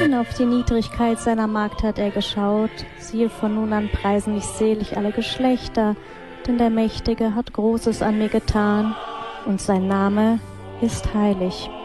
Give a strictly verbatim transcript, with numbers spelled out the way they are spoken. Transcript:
Denn auf die Niedrigkeit seiner Magd hat er geschaut. Siehe, von nun an preisen mich selig alle Geschlechter, denn der Mächtige hat Großes an mir getan, und sein Name ist heilig.